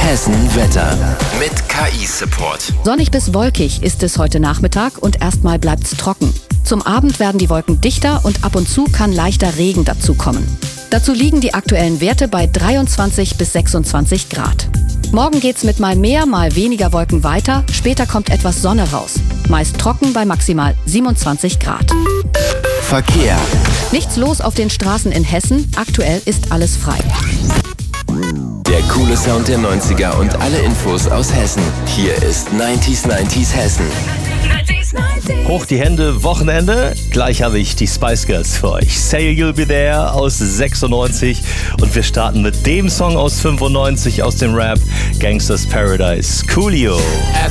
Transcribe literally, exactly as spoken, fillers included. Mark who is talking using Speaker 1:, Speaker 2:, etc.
Speaker 1: Hessen Wetter mit K I-Support.
Speaker 2: Sonnig bis wolkig ist es heute Nachmittag und erstmal bleibt's trocken. Zum Abend werden die Wolken dichter und ab und zu kann leichter Regen dazukommen. Dazu liegen die aktuellen Werte bei dreiundzwanzig bis sechsundzwanzig Grad. Morgen geht's mit mal mehr, mal weniger Wolken weiter. Später kommt etwas Sonne raus. Meist trocken bei maximal siebenundzwanzig Grad.
Speaker 1: Verkehr.
Speaker 2: Nichts los auf den Straßen in Hessen. Aktuell ist alles frei.
Speaker 1: Der coole Sound der neunziger und alle Infos aus Hessen. Hier ist neunzig neunzig Hessen.
Speaker 3: Hoch die Hände, Wochenende. Gleich habe ich die Spice Girls für euch. Say You'll Be There aus sechsundneunzig. Und wir starten mit dem Song aus fünfundneunzig aus dem Rap Gangsters Paradise. Coolio.